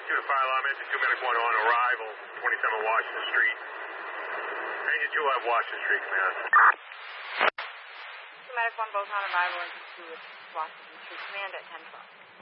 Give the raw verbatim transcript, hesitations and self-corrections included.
two to fire alarm, engine two, medic one on arrival, twenty-seven Washington Street. Engine two, have Washington Street, command. Medic one, both on arrival, engine two, Washington Street, command at ten twelve.